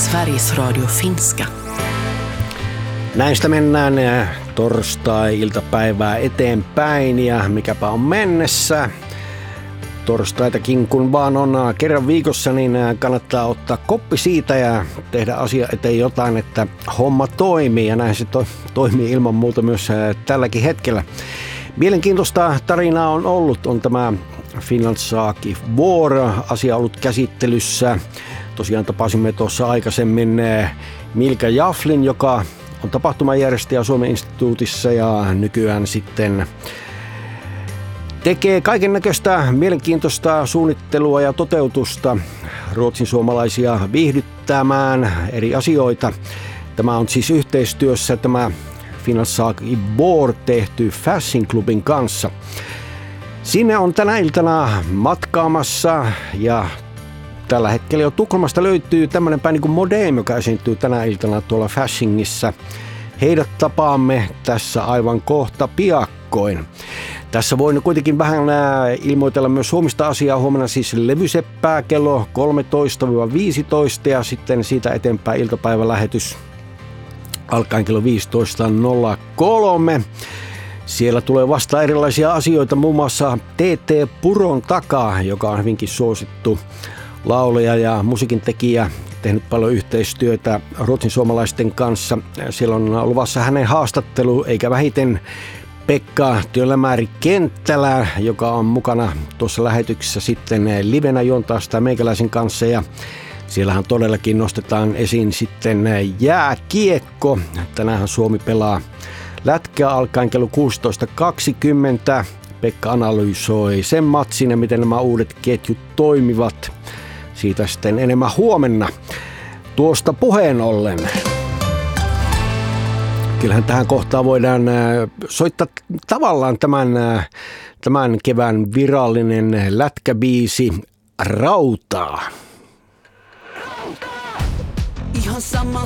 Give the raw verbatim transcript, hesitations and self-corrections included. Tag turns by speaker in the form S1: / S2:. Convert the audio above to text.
S1: Sveriges Radio Finska.
S2: Näistä mennään torstai-iltapäivää eteenpäin ja mikäpä on mennessä. Torstaitakin kun vaan on kerran viikossa, niin kannattaa ottaa koppi siitä ja tehdä asia eteen jotain, että homma toimii. Ja näin se to- toimii ilman muuta myös tälläkin hetkellä. Mielenkiintoista tarinaa on ollut, on tämä Finland Saki War-asia ollut käsittelyssä. Tosiaan tapasimme tuossa aikaisemmin Milka Jaflin, joka on tapahtumajärjestäjä Suomen instituutissa ja nykyään sitten tekee kaikennäköistä mielenkiintoista suunnittelua ja toteutusta ruotsin suomalaisia viihdyttämään eri asioita. Tämä on siis yhteistyössä tämä Finland Saki War tehty Fashion Clubin kanssa. Sinne on tänä iltana matkaamassa ja tällä hetkellä jo Tukholmasta löytyy tämmöinen päin niin kuin Modem, joka esiintyy tänä iltana tuolla Fashionissa. Heidät tapaamme tässä aivan kohta piakkoin. Tässä voin kuitenkin vähän ilmoitella myös Suomista asiaa. Huomenna siis levyseppää kello kolmetoista viisitoista ja sitten siitä eteenpäin iltapäivälähetys alkaen kello viisitoista nolla kolme. Siellä tulee vasta erilaisia asioita, muun muassa T T Puron takaa, joka on hyvinkin suosittu laulaja ja musiikintekijä, tehnyt paljon yhteistyötä ruotsin suomalaisten kanssa. Siellä on luvassa hänen haastattelu, eikä vähiten Pekka Työlämääri Kenttälä, joka on mukana tuossa lähetyksessä sitten livenä juontaa sitä meikäläisen kanssa. Ja siellähän todellakin nostetaan esiin sitten jääkiekko. Tänään Suomi pelaa lätkää alkaen kello kuusitoista kaksikymmentä. Pekka analysoi sen matsin ja miten nämä uudet ketjut toimivat. Siitä sitten enemmän huomenna. Tuosta puheen ollen. Kyllähän tähän kohtaan voidaan soittaa tavallaan tämän, tämän kevään virallinen lätkäbiisi Rautaa.
S3: Ihan sama